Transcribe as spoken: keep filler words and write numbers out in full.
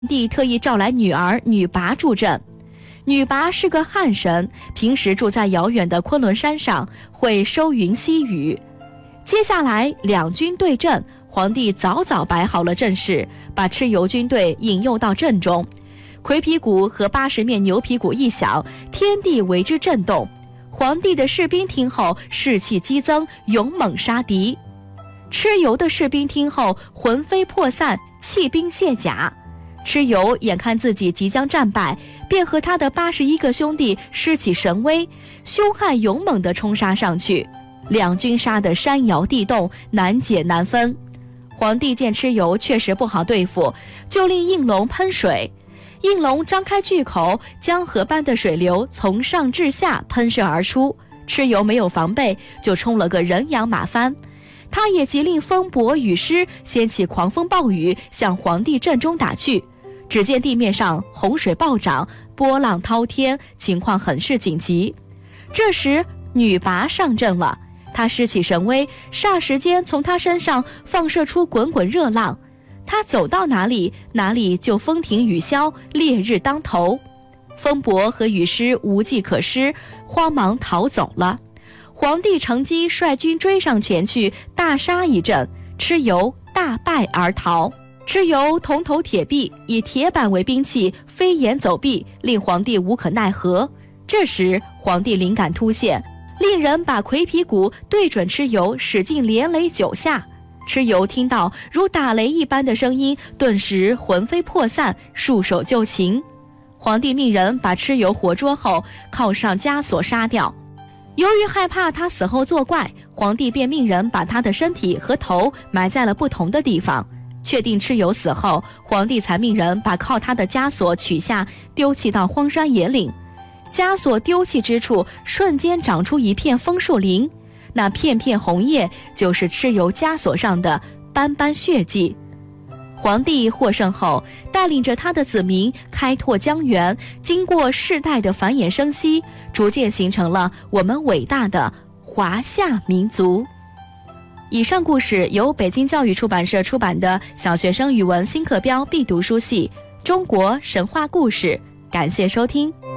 帝特意召来女儿女拔助阵。女拔是个旱神，平时住在遥远的昆仑山上，会收云吸雨。接下来两军对阵，皇帝早早摆好了阵势，把蚩尤军队引诱到阵中。魁皮鼓和八十面牛皮鼓一响，天地为之震动。皇帝的士兵听后士气激增，勇猛杀敌。蚩尤的士兵听后魂飞魄散，弃兵卸甲。蚩尤眼看自己即将战败，便和他的八十一个兄弟施起神威，凶悍勇猛地冲杀上去。两军杀得山摇地动，难解难分。皇帝见蚩尤确实不好对付，就令应龙喷水。应龙张开巨口，江河般的水流从上至下喷射而出。蚩尤没有防备，就冲了个人仰马翻。他也急令风伯、雨师掀起狂风暴雨，向皇帝阵中打去。只见地面上洪水暴涨，波浪滔天，情况很是紧急。这时女拔上阵了，她施起神威，霎时间从她身上放射出滚滚热浪。她走到哪里，哪里就风停雨消，烈日当头。风伯和雨师无计可施，慌忙逃走了。皇帝乘机率军追上前去，大杀一阵，蚩尤大败而逃。蚩尤铜头铁臂，以铁板为兵器，飞檐走壁，令皇帝无可奈何。这时皇帝灵感突现，令人把魁皮鼓对准蚩尤，使劲连擂九下。蚩尤听到如打雷一般的声音，顿时魂飞魄散，束手就擒。皇帝命人把蚩尤活捉后，铐上枷锁杀掉。由于害怕他死后作怪，皇帝便命人把他的身体和头埋在了不同的地方。确定蚩尤死后，皇帝才命人把铐他的枷锁取下，丢弃到荒山野岭。枷锁丢弃之处，瞬间长出一片枫树林，那片片红叶就是蚩尤枷锁上的斑斑血迹。皇帝获胜后，带领着他的子民开拓疆园，经过世代的繁衍生息，逐渐形成了我们伟大的华夏民族。以上故事由北京教育出版社出版的小学生语文新课标必读书系《中国神话故事》，感谢收听。